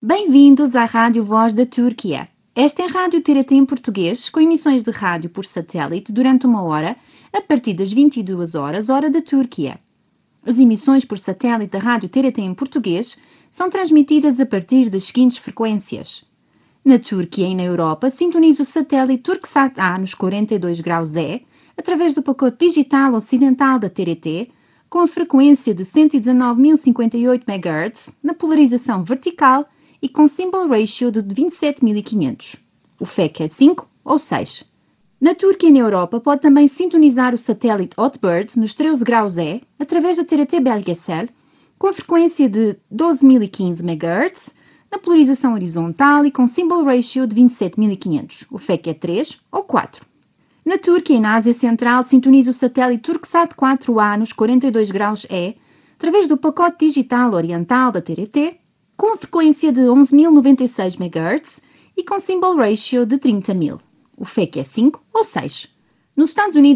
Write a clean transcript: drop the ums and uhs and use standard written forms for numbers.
Bem-vindos à Rádio Voz da Turquia. Esta é a Rádio TRT em português, com emissões de rádio por satélite durante 1 hora, a partir das 22 horas, hora da Turquia. As emissões por satélite da Rádio TRT em português são transmitidas a partir das seguintes frequências. Na Turquia e na Europa, sintonize o satélite Turksat A nos 42 graus E, através do pacote digital ocidental da TRT, com a frequência de 119.058 MHz, na polarização vertical e com symbol ratio de 27.500. O FEC é 5 ou 6. Na Turquia e na Europa pode também sintonizar o satélite Hotbird nos 13 graus E, através da TRT Belgesel, com a frequência de 12.015 MHz, na polarização horizontal e com symbol ratio de 27.500. O FEC é 3 ou 4. Na Turquia e na Ásia Central, sintoniza o satélite Turksat 4A nos 42 graus E, através do pacote digital oriental da TRT, com a frequência de 11.096 MHz e com symbol ratio de 30.000. O FEC é 5 ou 6. Nos Estados Unidos,